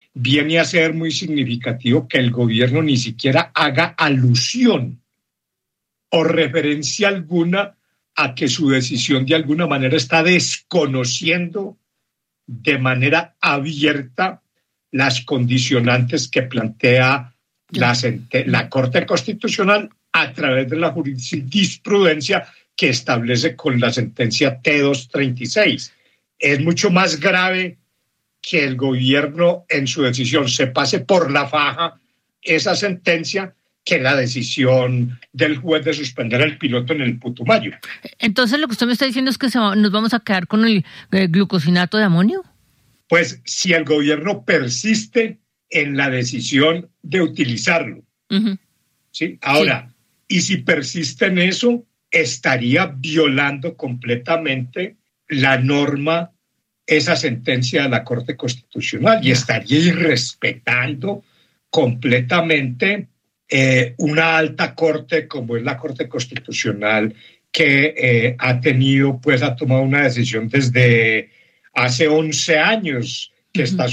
viene a ser muy significativo que el gobierno ni siquiera haga alusión o referencia alguna a que su decisión de alguna manera está desconociendo de manera abierta las condicionantes que plantea la Corte Constitucional a través de la jurisprudencia que establece con la sentencia T236. Es mucho más grave que el gobierno en su decisión se pase por la faja esa sentencia que la decisión del juez de suspender al piloto en el Putumayo. Entonces lo que usted me está diciendo es que nos vamos a quedar con el glucosinato de amonio. Pues si el gobierno persiste en la decisión de utilizarlo. Uh-huh. ¿Sí? Ahora, y si persiste en eso, estaría violando completamente la norma, esa sentencia de la Corte Constitucional, y estaría irrespetando completamente una alta corte como es la Corte Constitucional, que ha tomado una decisión desde hace 11 años que están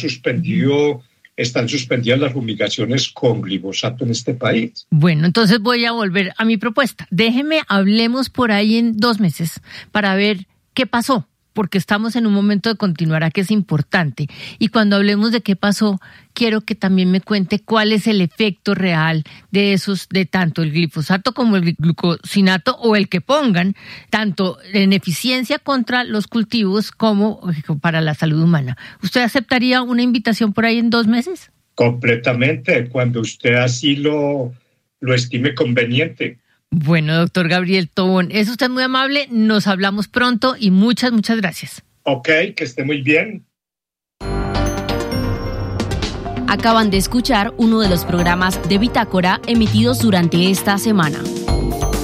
suspendidas las fumigaciones con glifosato en este país. Bueno, entonces voy a volver a mi propuesta. Hablemos por ahí en 2 meses para ver qué pasó, porque estamos en un momento de continuar a que es importante. Y cuando hablemos de qué pasó, quiero que también me cuente cuál es el efecto real de tanto el glifosato como el glucosinato o el que pongan, tanto en eficiencia contra los cultivos como para la salud humana. ¿Usted aceptaría una invitación por ahí en 2 meses? Completamente, cuando usted así lo estime conveniente. Bueno, doctor Gabriel Tobón, es usted muy amable, nos hablamos pronto y muchas gracias. Ok, que esté muy bien. Acaban de escuchar uno de los programas de Bitácora emitidos durante esta semana.